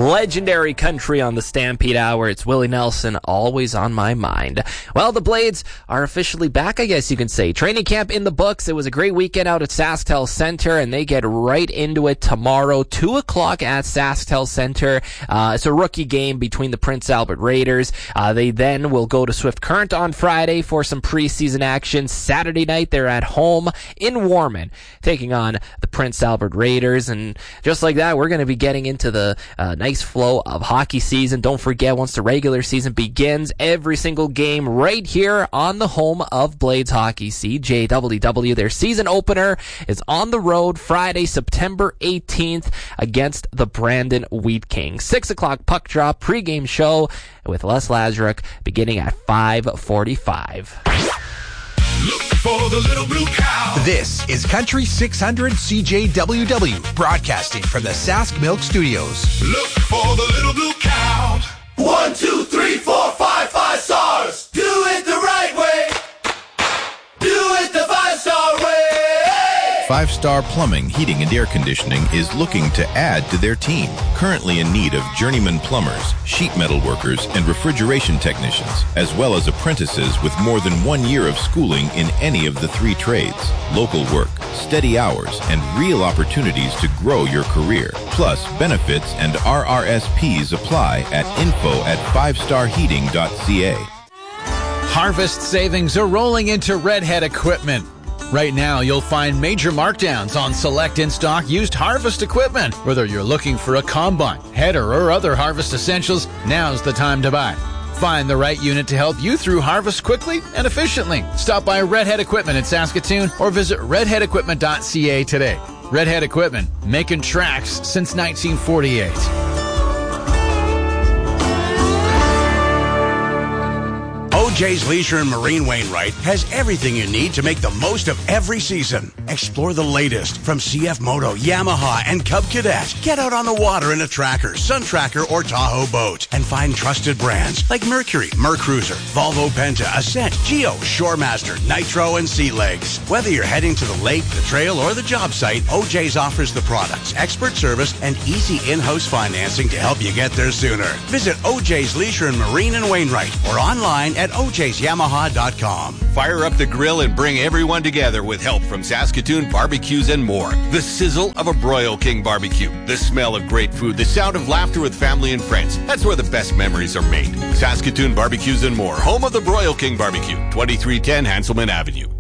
legendary country on the Stampede Hour. It's Willie Nelson, always on my mind. Well, the Blades are officially back, I guess you can say. Training camp in the books. It was a great weekend out at SaskTel Center, and they get right into it tomorrow, 2 o'clock at SaskTel Center. It's a rookie game between the Prince Albert Raiders. They then will go to Swift Current on Friday for some preseason action. Saturday night, they're at home in Warman, taking on the Prince Albert Raiders. And just like that, we're going to be getting into the nice flow of hockey season. Don't forget, once the regular season begins, every single game right here on the home of Blades Hockey, CJWW. Their season opener is on the road Friday, September 18th against the Brandon Wheat Kings. 6 o'clock puck drop pregame show with Les Lazaruk beginning at 5:45. Look for the little blue cow. This is Country 600 CJWW, broadcasting from the Sask Milk Studios. Look for the little blue cow. 1, 2, 3, 4, 5, 5 stars. Do it the right way. Do it the 5-star way. 5-Star Plumbing, Heating, and Air Conditioning is looking to add to their team. Currently in need of journeyman plumbers, sheet metal workers, and refrigeration technicians, as well as apprentices with more than 1 year of schooling in any of the 3 trades. Local work, steady hours, and real opportunities to grow your career. Plus, benefits and RRSPs apply at info@fivestarheating.ca. Harvest savings are rolling into Redhead Equipment. Right now, you'll find major markdowns on select in-stock used harvest equipment. Whether you're looking for a combine, header, or other harvest essentials, now's the time to buy. Find the right unit to help you through harvest quickly and efficiently. Stop by Redhead Equipment in Saskatoon or visit redheadequipment.ca today. Redhead Equipment, making tracks since 1948. OJ's Leisure and Marine Wainwright has everything you need to make the most of every season. Explore the latest from CF Moto, Yamaha, and Cub Cadet. Get out on the water in a Tracker, Sun Tracker, or Tahoe boat and find trusted brands like Mercury, Mercruiser, Volvo Penta, Ascent, Geo, Shoremaster, Nitro, and Sea Legs. Whether you're heading to the lake, the trail, or the job site, OJ's offers the products, expert service, and easy in-house financing to help you get there sooner. Visit OJ's Leisure and Marine and Wainwright or online at OJ'sYamaha.com. Fire up the grill and bring everyone together with help from Saskatoon Barbecues and more. The sizzle of a Broil King barbecue. The smell of great food. The sound of laughter with family and friends. That's where the best memories are made. Saskatoon Barbecues and more. Home of the Broil King Barbecue. 2310 Hanselman Avenue.